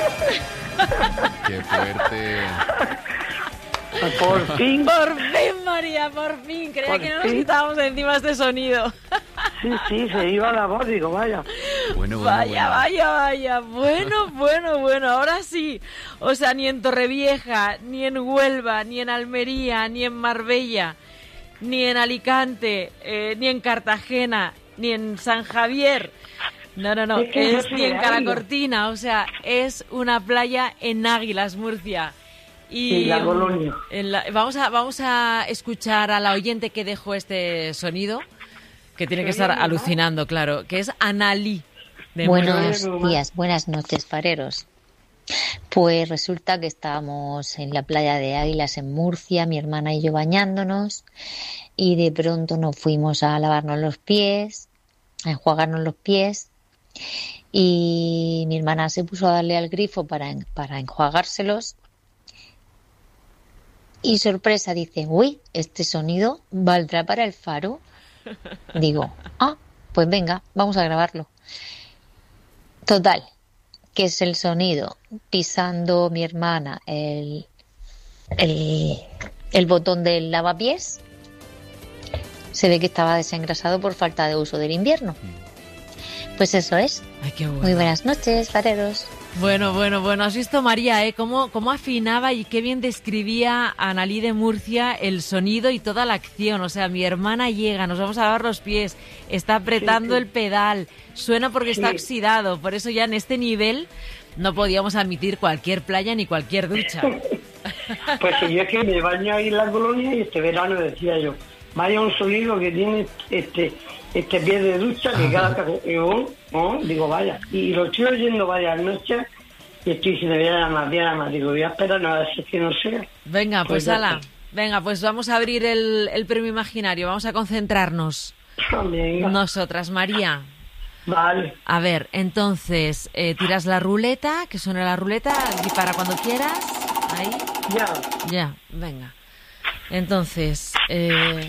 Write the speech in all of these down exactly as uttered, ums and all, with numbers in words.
¡Qué fuerte! Por fin. Por fin, María, por fin. Creía Por que no nos fin. quitábamos de encima este sonido. Sí, sí, se iba la voz, digo, vaya. Bueno, bueno, Vaya, bueno. vaya, vaya. Bueno, bueno, bueno. Ahora sí. O sea, ni en Torrevieja, ni en Huelva, ni en Almería, ni en Marbella, ni en Alicante, eh, ni en Cartagena, ni en San Javier. No, no, no. Es que Es yo ni soy en de Caracortina. O sea, es una playa en Águilas, Murcia. Y Sí, la Colonia. en la- vamos a vamos a escuchar a la oyente que dejó este sonido, que tiene que estar alucinando, claro, que es Analí. de Buenos Murcia. días, buenas noches, fareros. Pues resulta que estábamos en la playa de Águilas en Murcia, mi hermana y yo bañándonos, y de pronto nos fuimos a lavarnos los pies, a enjuagarnos los pies, y mi hermana se puso a darle al grifo para, en- para enjuagárselos. Y sorpresa, dice, uy, este sonido valdrá para el faro. Digo, ah, pues venga, vamos a grabarlo. Total, que es el sonido pisando mi hermana el, el, el botón del lavapiés. Se ve que estaba desengrasado por falta de uso del invierno. Pues eso es. Ay, qué bueno. Muy buenas noches, fareros. Bueno, bueno, bueno, has visto, María, ¿eh? Cómo, cómo afinaba y qué bien describía Analí de Murcia el sonido y toda la acción. O sea, mi hermana llega, nos vamos a lavar los pies, está apretando Sí, sí. el pedal, suena porque está Sí. oxidado. Por eso ya en este nivel no podíamos admitir cualquier playa ni cualquier ducha. Pues si yo es que me baño ahí en la Colonia y este verano decía yo, vaya un sonido que tiene este este pie de ducha que cada que yo, ¿no? Digo, vaya. Y lo estoy oyendo varias noches y estoy diciendo, voy a llamar, voy a llamar. Digo, voy a esperar, no, a ver si es que no sea. Venga, pues, Pues ya ala. está. Venga, pues vamos a abrir el, el premio imaginario, vamos a concentrarnos. Venga, Nosotras, María. vale. A ver, entonces, eh, tiras la ruleta, que suene la ruleta, y para cuando quieras, ahí, Ya. ya, venga. Entonces, eh,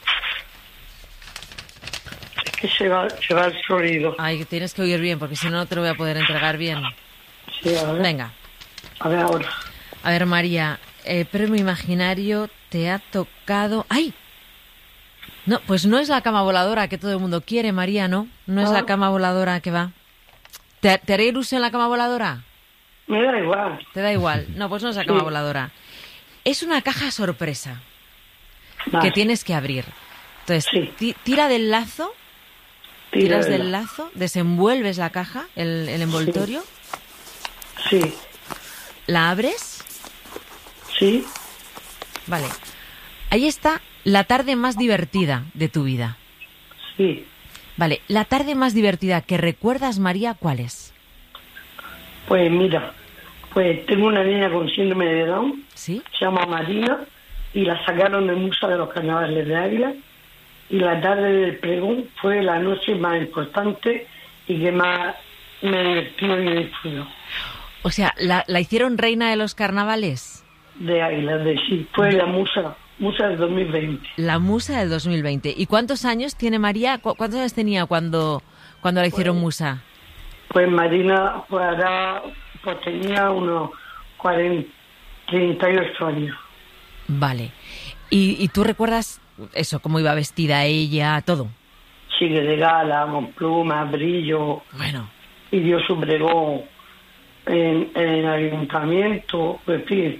Es que se va, se va el sonido. ay, tienes que oír bien, porque si no, no te lo voy a poder entregar bien. Sí, a ver. Venga, A ver ahora. a ver, María, eh, premio imaginario te ha tocado... ¡Ay! No, pues no es la cama voladora que todo el mundo quiere, María, ¿no? No es Ah. la cama voladora que va. ¿Te, te haré ilusión la cama voladora? Me da igual. ¿Te da igual? No, pues no es la Sí. cama voladora. Es una caja sorpresa Vale. que tienes que abrir. Entonces, Sí. ti- tira del lazo, Tira tiras de del la- lazo, desenvuelves la caja, el, el envoltorio, Sí, la abres, sí. vale. Ahí está la tarde más divertida de tu vida. Sí, Vale, la tarde más divertida que recuerdas, María, ¿cuál es? pues mira, pues tengo una niña con síndrome de Down, ¿Sí? se llama Marina, y la sacaron del Museo de los Carnavales de Águila, y la tarde del pregón fue la noche más importante y que más me divertió y disfrutó. O sea, ¿la, la hicieron reina de los carnavales? De Águila, de sí, fue la Musa, Musa del dos mil veinte. La musa del dos mil veinte. ¿Y cuántos años tiene María? ¿Cu- ¿Cuántos años tenía cuando, cuando la hicieron musa? Pues Marina pues, ahora, pues tenía unos cuarenta, treinta y ocho años. Vale. ¿Y, y tú recuerdas eso, cómo iba vestida ella, todo? Sigue de gala, con plumas, brillo, Bueno, y dio su pregón en, en el ayuntamiento, pues en fin.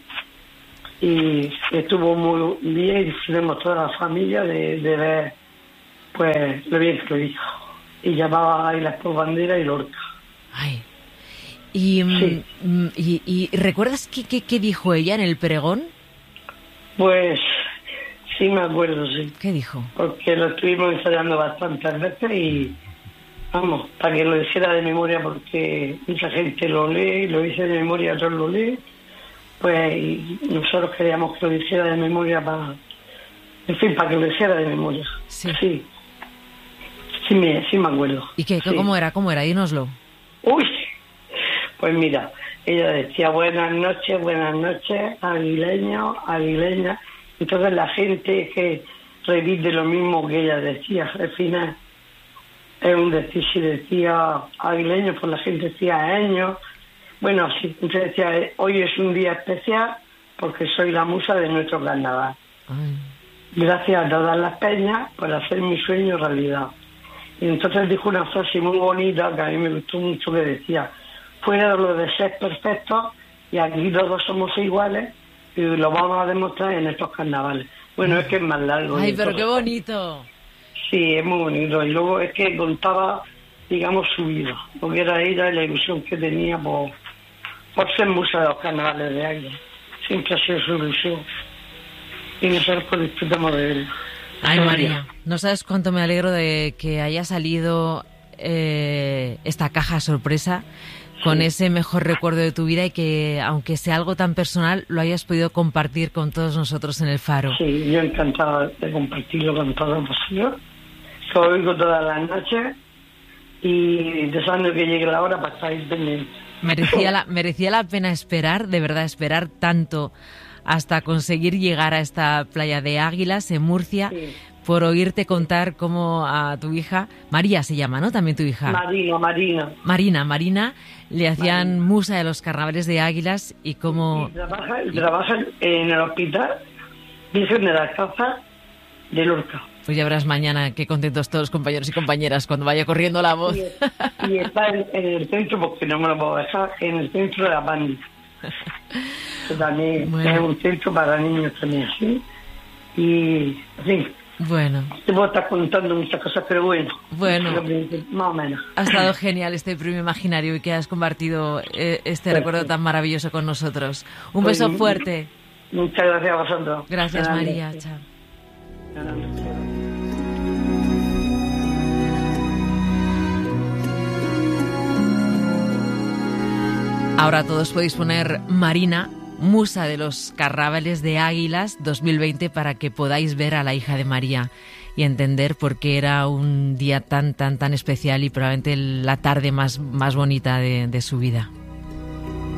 Y estuvo muy bien y disfrutamos toda la familia de, de ver pues lo bien que lo hizo. Y llamaba a Águilas por bandera y Lorca. ay. ¿Y, mm, Sí. mm, y, y recuerdas qué, qué, qué dijo ella en el pregón? Pues sí me acuerdo, sí. ¿Qué dijo? Porque lo estuvimos ensayando bastantes veces y vamos, para que lo hiciera de memoria, porque mucha gente lo lee, lo dice de memoria, otros lo leen, pues y nosotros queríamos que lo hiciera de memoria para, en fin, para que lo hiciera de memoria. Sí. Sí, sí me, sí me acuerdo. ¿Y qué? Sí. ¿Cómo era? ¿Cómo era? Dínoslo. Uy, pues mira, ella decía buenas noches, buenas noches, aguileños, aguileñas. Entonces la gente que repite lo mismo que ella decía, al final es un decir, si decía aguileños, pues la gente decía años, Bueno, sí, entonces decía, eh, hoy es un día especial porque soy la musa de nuestro carnaval. Ay. Gracias a todas las peñas por hacer mi sueño realidad. Y entonces dijo una frase muy bonita que a mí me gustó mucho, que decía, fuera de lo de ser perfectos, y aquí todos somos iguales, y lo vamos a demostrar en estos carnavales. Bueno, es que es más largo. Ay, pero qué bonito. Sí, es muy bonito. Y luego es que contaba, digamos, su vida, porque era ella y la ilusión que tenía por, por ser musa de los carnavales de Águila. Siempre ha sido su ilusión. Y nosotros pues disfrutamos de él. Ay, María, no sabes cuánto me alegro de que haya salido eh, esta caja sorpresa con Sí. ese mejor recuerdo de tu vida y que, aunque sea algo tan personal, lo hayas podido compartir con todos nosotros en el Faro. Sí, yo encantado de compartirlo con todos vosotros. Que os oigo todas las noches y deseando que llegue la hora para estar ahí pendiente. Merecía la, merecía la pena esperar, de verdad, esperar tanto hasta conseguir llegar a esta playa de Águilas en Murcia, Sí. por oírte contar cómo a tu hija, María se llama, ¿no? También tu hija. Marina, Marina. Marina, Marina, le hacían Marina. musa de los carnavales de Águilas y cómo... Y trabaja, y trabaja en el hospital Virgen de las Casas de Lorca. Pues ya verás mañana qué contentos todos los compañeros y compañeras cuando vaya corriendo la voz. Y, y está en, en el centro, porque no me lo puedo dejar, en el centro de la Pandi. Que también Bueno. es un centro para niños también, ¿sí? Y, en fin, Bueno, te puedo estar contando muchas cosas, pero bueno. Bueno. Más o menos. ha estado genial este premio imaginario y que has compartido eh, este Perfecto. recuerdo tan maravilloso con nosotros. Un Pues, beso fuerte. Muchas gracias a vosotros. Gracias, Grande. María. Chao. Grande. Ahora todos podéis poner Marina, musa de los carnavales de Águilas dos mil veinte, para que podáis ver a la hija de María y entender por qué era un día tan, tan, tan especial y probablemente la tarde más, más bonita de, de su vida.